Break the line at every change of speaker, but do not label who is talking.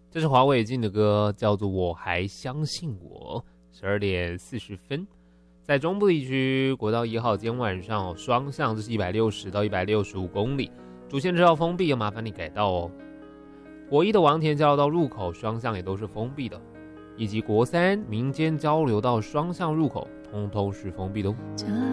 这是黄伟晋的歌，叫做《我还相信我》。12点40分，在中部地区，国道1号今天晚上双向这是160到165公里，主线车道封闭，要麻烦你改道哦。国一的王田交流道入口双向也都是封闭的，以及国三民间交流道双向入口通通是封闭的哦。